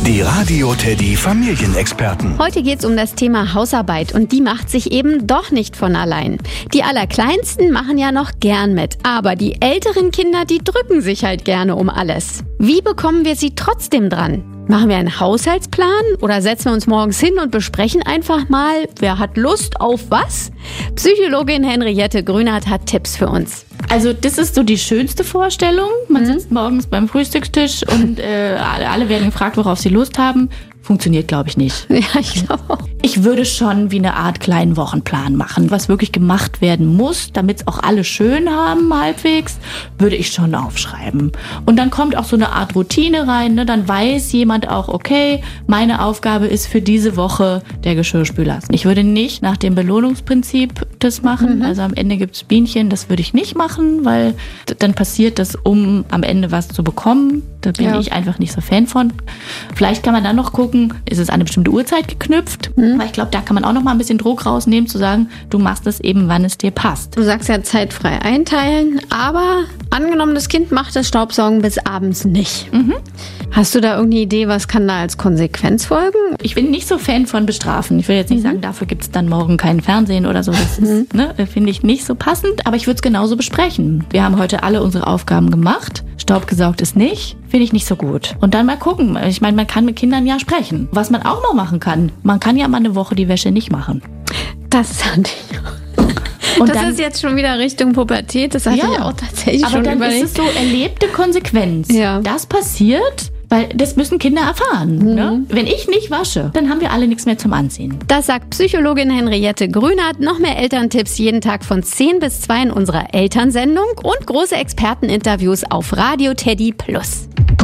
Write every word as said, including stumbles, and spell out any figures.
Die Radio Teddy Familienexperten. Heute geht's um das Thema Hausarbeit und die macht sich eben doch nicht von allein. Die Allerkleinsten machen ja noch gern mit, aber die älteren Kinder, die drücken sich halt gerne um alles. Wie bekommen wir sie trotzdem dran? Machen wir einen Haushaltsplan oder setzen wir uns morgens hin und besprechen einfach mal, wer hat Lust auf was? Psychologin Henriette Grünert hat Tipps für uns. Also das ist so die schönste Vorstellung. Man Mhm. sitzt morgens beim Frühstückstisch und äh, alle, alle werden gefragt, worauf sie Lust haben. Funktioniert, glaube ich, nicht. Ja, ich glaube auch. Ich würde schon wie eine Art kleinen Wochenplan machen, was wirklich gemacht werden muss, damit es auch alle schön haben halbwegs, würde ich schon aufschreiben. Und dann kommt auch so eine Art Routine rein, ne? Dann weiß jemand auch, okay, meine Aufgabe ist für diese Woche der Geschirrspüler. Ich würde nicht nach dem Belohnungsprinzip das machen, mhm. also am Ende gibt's Bienchen, das würde ich nicht machen, weil d- dann passiert das, um am Ende was zu bekommen. Da bin Ja. ich einfach nicht so Fan von. Vielleicht kann man dann noch gucken, ist es an eine bestimmte Uhrzeit geknüpft? Mhm. Weil ich glaube, da kann man auch noch mal ein bisschen Druck rausnehmen, zu sagen, du machst es eben, wann es dir passt. Du sagst ja zeitfrei einteilen, aber angenommen, das Kind macht das Staubsaugen bis abends nicht. Mhm. Hast du da irgendeine Idee, was kann da als Konsequenz folgen? Ich bin nicht so Fan von Bestrafen. Ich will jetzt nicht mhm. sagen, dafür gibt es dann morgen kein Fernsehen oder so. Das ist, ne, finde ich nicht so passend, aber ich würde es genauso besprechen. Wir haben heute alle unsere Aufgaben gemacht. Staub gesaugt ist nicht, finde ich nicht so gut. Und dann mal gucken. Ich meine, man kann mit Kindern ja sprechen. Was man auch noch machen kann, man kann ja mal eine Woche die Wäsche nicht machen. Das hatte ich auch. Und das dann, ist jetzt schon wieder Richtung Pubertät. Das hatte ja, ich auch tatsächlich aber schon dann überlegt. ist es so erlebte Konsequenz. Ja. Das passiert, weil das müssen Kinder erfahren. Mhm. Ne? Wenn ich nicht wasche, dann haben wir alle nichts mehr zum Anziehen. Das sagt Psychologin Henriette Grünert. Noch mehr Elterntipps jeden Tag von zehn bis zwei in unserer Elternsendung und große Experteninterviews auf Radio Teddy Plus.